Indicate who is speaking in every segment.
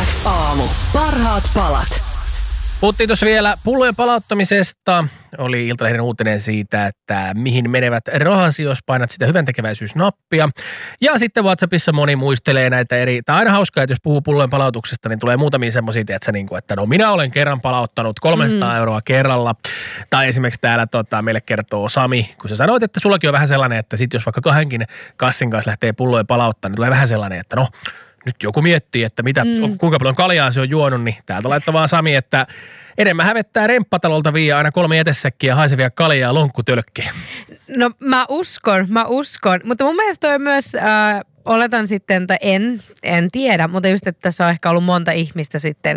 Speaker 1: Radio X aamu. Parhaat palat.
Speaker 2: Puhuttiin tuossa vielä pullojen palauttamisesta. Oli Iltalehden uutinen siitä, että mihin menevät rahasi, jos painat sitä hyväntekeväisyysnappia. Ja sitten WhatsAppissa moni muistelee näitä eri, tai aina hauskaa, että jos puhuu pullojen palautuksesta, niin tulee muutamia semmoisia, että no minä olen kerran palauttanut 300 euroa kerralla. Tai esimerkiksi täällä meille kertoo Sami, kun sä sanoit, että sullakin on vähän sellainen, että sit jos vaikka 2 kassin kanssa lähtee pullojen palauttaa, niin tulee vähän sellainen, että no nyt joku miettii, että kuinka paljon kaljaa se on juonut, niin täältä laittaa vaan Sami, että enemmän hävettää Remppatalolta viiä aina 3 jätesäkkiä haisevia kaljaa lonkkutölkkiä.
Speaker 3: No mä uskon, mutta mun mielestä toi myös, oletan sitten, että en tiedä, mutta just, että tässä on ehkä ollut monta ihmistä sitten,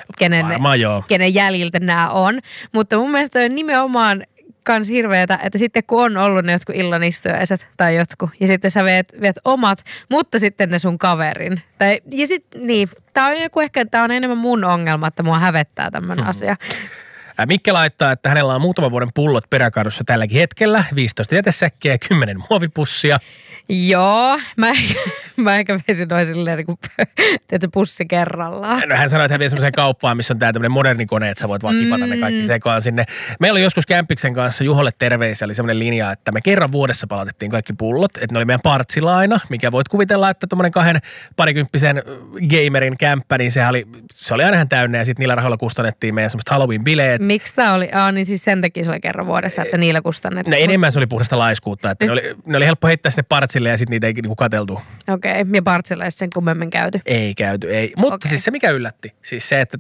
Speaker 3: kenen jäljiltä nämä on. Mutta mun mielestä toi on nimenomaan kans hirveetä, että sitten kun on ollut ne jotkut illanistujaiset tai jotkut, ja sitten sä viet omat, mutta sitten ne sun kaverin. Ja sitten niin, tää on enemmän mun ongelma, että mua hävettää tämmönen asia.
Speaker 2: Mikke laittaa, että hänellä on muutaman vuoden pullot peräkadussa tälläkin hetkellä, 15 jätesäkkiä ja 10 muovipussia.
Speaker 3: Joo, mä ehkä veisin noin silleen niin kuin, teetkö, pussi kerrallaan.
Speaker 2: No hän sanoi, että hän vie semmoiseen kauppaan, missä on tää tämmöinen moderni kone, että sä voit vaan kipata ne kaikki sekaan sinne. Meillä oli joskus Kämppiksen kanssa Juholle terveisiä, oli semmoinen linja, että me kerran vuodessa palautettiin kaikki pullot, että ne oli meidän partsilaina, mikä voit kuvitella, että tommonen 20-parikymppisen gamerin kämppä, niin se oli aina ihan täynnä ja sitten niillä rahoilla kustannettiin meidän semmoista Halloween-bileet.
Speaker 3: Miksi tää oli? Niin siis sen takia se oli kerran vuodessa, että niillä kustannettiin.
Speaker 2: No enemmän se oli puhdasta laiskuutta, että ne oli helppo heittää sinne partsille ja sitten niitä ei niinku katseltu.
Speaker 3: Okei, ja partsilla ei sen kummemmin käyty.
Speaker 2: Ei käyty, ei. Mutta siis se mikä yllätti, siis se, että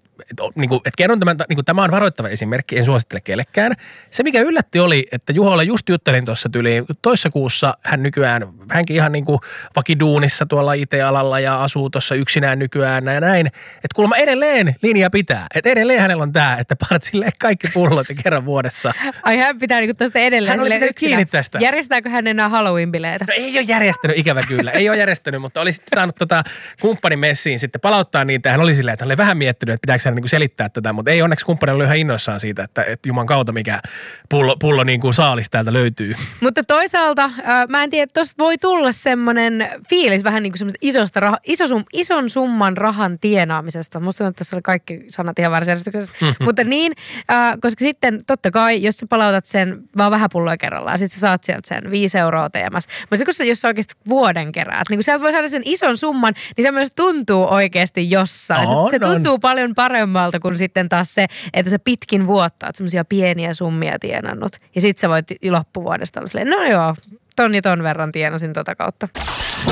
Speaker 2: kerron tämän, niin tämä on varoittava esimerkki, en suosittele kellekään. Se mikä yllätti oli, että Juholla just juttelin tuossa tyyliin, toissa kuussa hänkin ihan niin kuin vakiduunissa tuolla IT-alalla ja asuu tuossa yksinään nykyään ja näin. Että kuulemma edelleen linja pitää, että edelleen hänellä on tämä, että partsille kaikki pullot ja kerran vuodessa.
Speaker 3: Ai hän pitää niin tuosta edelleen
Speaker 2: hän oli
Speaker 3: yksinään.
Speaker 2: Kiinni tästä.
Speaker 3: Järjestääkö hän enää Halloween-bileitä?
Speaker 2: No ei ole järjestänyt, ikävä kyllä. Ei ole järjestänyt, mutta oli sitten saanut kumppanin messiin sitten palauttaa niitä. Hän oli silleen, että hän oli vähän miettinyt, että pitääkö hän niin kuin selittää tätä, mutta ei onneksi kumppani oli ihan innoissaan siitä, että juman kautta mikä pullo niin kuin saalis täältä löytyy.
Speaker 3: Mutta toisaalta mä en tiedä, että tuosta voi tulla semmoinen fiilis vähän niin kuin semmoista ison summan rahan tienaamisesta. Musta tuntuu, että tuossa oli kaikki sanat ihan väärässä järjestyksessä. Mutta niin, koska sitten totta kai, jos sä palautat sen vaan vähän pulloa kerrallaan, sitten sä saat sieltä sen 5 euroa teemässä. Mutta jos sä oikeasti vuoden keräät, niin kun sieltä voi saada sen ison summan, niin se myös tuntuu oikeasti jossain. Se tuntuu paljon paremmalta kuin sitten taas se, että sä pitkin vuotta oot semmoisia pieniä summia tienannut. Ja sit sä voit loppuvuodesta olla silleen, no joo, ton verran tienasin tota kautta.